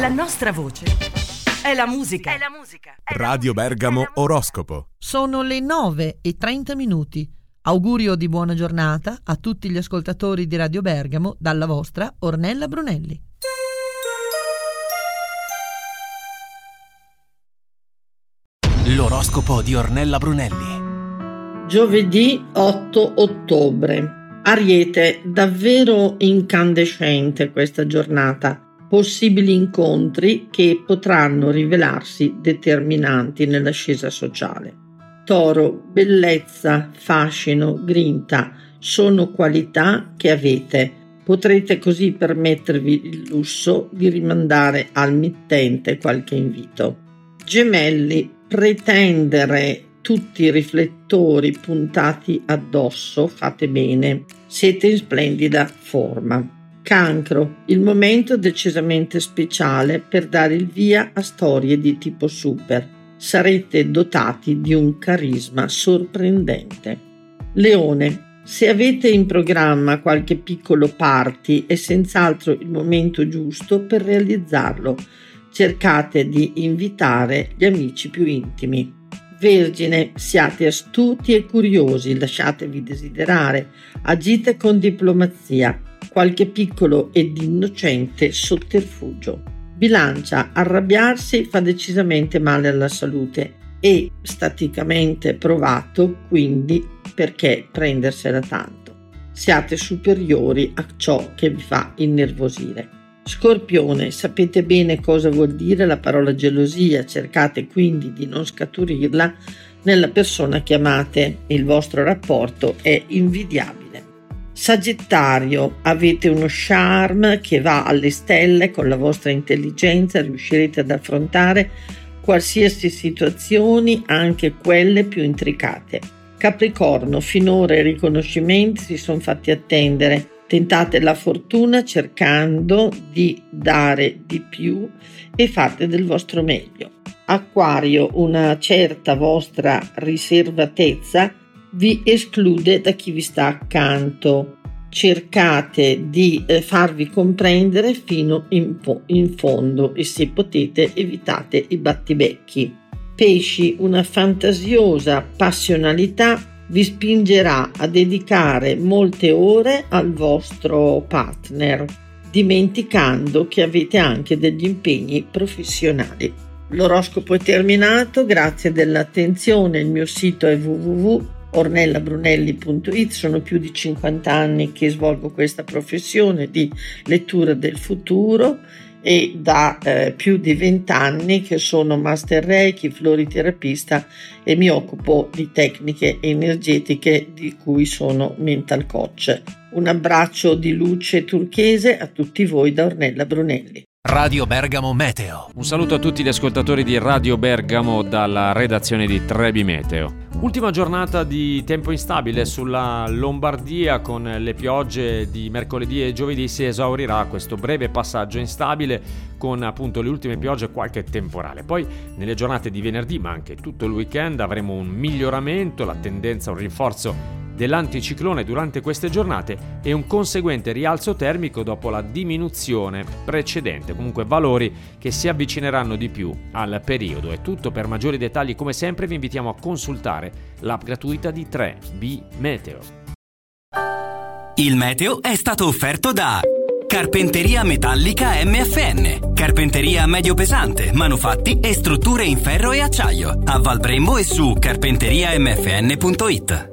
La nostra voce è la musica. Radio Bergamo Oroscopo. Sono le 9:30. Augurio di buona giornata a tutti gli ascoltatori di Radio Bergamo dalla vostra Ornella Brunelli. L'oroscopo di Ornella Brunelli. Giovedì 8 ottobre. Ariete, davvero incandescente questa giornata. Possibili incontri che potranno rivelarsi determinanti nell'ascesa sociale. Toro, bellezza, fascino, grinta sono qualità che avete. Potrete così permettervi il lusso di rimandare al mittente qualche invito. Gemelli, pretendere tutti i riflettori puntati addosso, fate bene, siete in splendida forma. Cancro, il momento decisamente speciale per dare il via a storie di tipo super. Sarete dotati di un carisma sorprendente. Leone, se avete in programma qualche piccolo party è senz'altro il momento giusto per realizzarlo. Cercate di invitare gli amici più intimi. Vergine, siate astuti e curiosi, lasciatevi desiderare, agite con diplomazia, qualche piccolo ed innocente sotterfugio. Bilancia, arrabbiarsi fa decisamente male alla salute e staticamente provato, quindi perché prendersela tanto? Siate superiori a ciò che vi fa innervosire. Scorpione, sapete bene cosa vuol dire la parola gelosia, cercate quindi di non scaturirla nella persona che amate. Il vostro rapporto è invidiabile. Sagittario, avete uno charme che va alle stelle, con la vostra intelligenza riuscirete ad affrontare qualsiasi situazioni, anche quelle più intricate. Capricorno, finora i riconoscimenti si sono fatti attendere. Tentate la fortuna cercando di dare di più e fate del vostro meglio. Acquario, una certa vostra riservatezza vi esclude da chi vi sta accanto. Cercate di farvi comprendere fino in fondo e se potete evitate i battibecchi. Pesci, una fantasiosa passionalità vi spingerà a dedicare molte ore al vostro partner, dimenticando che avete anche degli impegni professionali. L'oroscopo è terminato, grazie dell'attenzione. Il mio sito è www.ornellabrunelli.it. Sono più di 50 anni che svolgo questa professione di lettura del futuro e da più di 20 anni che sono master reiki, floriterapista e mi occupo di tecniche energetiche di cui sono mental coach. Un abbraccio di luce turchese a tutti voi da Ornella Brunelli. Radio Bergamo Meteo. Un saluto a tutti gli ascoltatori di Radio Bergamo dalla redazione di Trebi Meteo. Ultima giornata di tempo instabile sulla Lombardia, con le piogge di mercoledì e giovedì si esaurirà questo breve passaggio instabile con appunto le ultime piogge e qualche temporale. Poi nelle giornate di venerdì ma anche tutto il weekend avremo un miglioramento, la tendenza a un rinforzo dell'anticiclone durante queste giornate e un conseguente rialzo termico dopo la diminuzione precedente, comunque valori che si avvicineranno di più al periodo. È tutto. Per maggiori dettagli come sempre vi invitiamo a consultare l'app gratuita di 3B Meteo. Il meteo è stato offerto da Carpenteria Metallica MFN, carpenteria medio pesante, manufatti e strutture in ferro e acciaio, a Val Brembo e su carpenteriamfn.it.